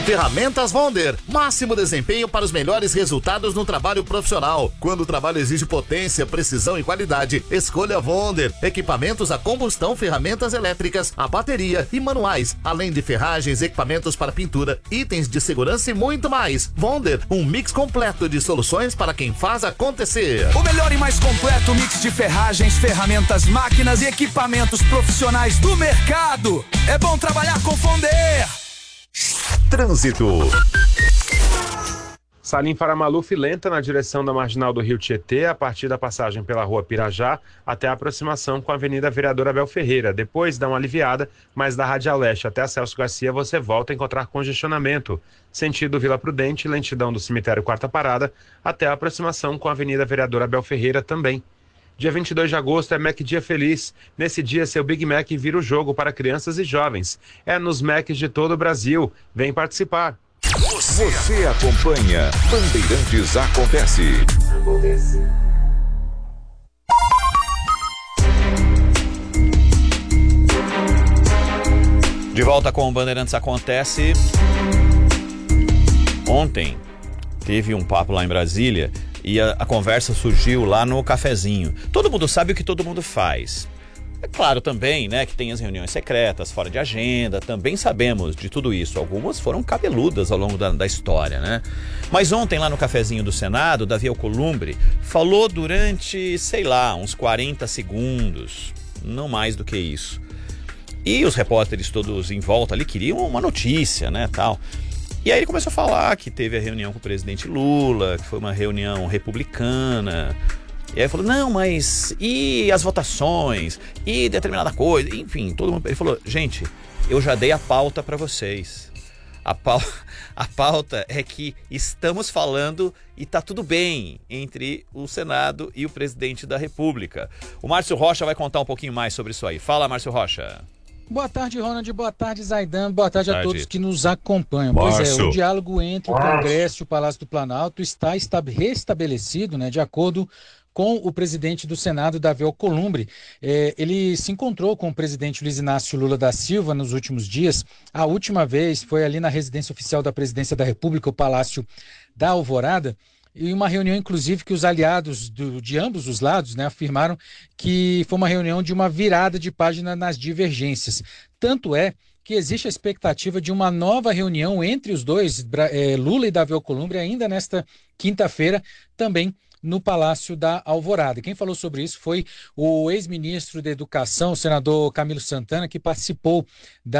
Ferramentas Wonder, máximo desempenho para os melhores resultados no trabalho profissional. Quando o trabalho exige potência, precisão e qualidade, escolha Wonder. Equipamentos a combustão, ferramentas elétricas, a bateria e manuais, além de ferragens, equipamentos para pintura, itens de segurança e muito mais. Wonder, um mix completo de soluções para quem faz acontecer. O melhor e mais completo mix de ferragens, ferramentas, máquinas e equipamentos profissionais do mercado. É bom trabalhar com Wonder. Trânsito. Salim Faramaluf lenta na direção da marginal do Rio Tietê, a partir da passagem pela rua Pirajá até a aproximação com a Avenida Vereador Abel Ferreira. Depois dá uma aliviada, mas da Radial Leste até a Celso Garcia você volta a encontrar congestionamento. Sentido Vila Prudente, lentidão do cemitério Quarta Parada até a aproximação com a Avenida Vereador Abel Ferreira também. Dia 22 de agosto é Mac Dia Feliz. Nesse dia, seu Big Mac vira o jogo para crianças e jovens. É nos Macs de todo o Brasil. Vem participar. Você acompanha Bandeirantes Acontece. De volta com o Bandeirantes Acontece. Ontem teve um papo lá em Brasília e a conversa surgiu lá no cafezinho. Todo mundo sabe o que todo mundo faz. É claro também, né, que tem as reuniões secretas, fora de agenda, também sabemos de tudo isso. Algumas foram cabeludas ao longo da história, né? Mas ontem lá no cafezinho do Senado, Davi Alcolumbre falou durante, sei lá, uns 40 segundos, não mais do que isso. E os repórteres todos em volta ali queriam uma notícia, né, tal. E aí ele começou a falar que teve a reunião com o presidente Lula, que foi uma reunião republicana. E aí falou, não, mas e as votações? E determinada coisa? Enfim, todo mundo... Ele falou, gente, eu já dei a pauta para vocês. A pauta é que estamos falando e tá tudo bem entre o Senado e o presidente da República. O Márcio Rocha vai contar um pouquinho mais sobre isso aí. Fala, Márcio Rocha. Boa tarde, Ronald. Boa tarde, Zaidan. Boa tarde a todos que nos acompanham. Pois é, o diálogo entre o Congresso e o Palácio do Planalto está restabelecido, né, de acordo com o presidente do Senado, Davi Alcolumbre. Ele se encontrou com o presidente Luiz Inácio Lula da Silva nos últimos dias. A última vez foi ali na residência oficial da Presidência da República, o Palácio da Alvorada, e uma reunião, inclusive, que os aliados de ambos os lados, né, afirmaram que foi uma reunião de uma virada de página nas divergências. Tanto é que existe a expectativa de uma nova reunião entre os dois, Lula e Davi Alcolumbre, ainda nesta quinta-feira, também no Palácio da Alvorada. Quem falou sobre isso foi o ex-ministro da Educação, o senador Camilo Santana, que participou da